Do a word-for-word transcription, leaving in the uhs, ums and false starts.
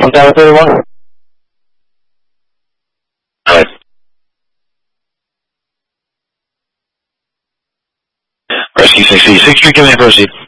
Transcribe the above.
One Tower thirty-one. All right. Rescue sixty-six, give me a proceed.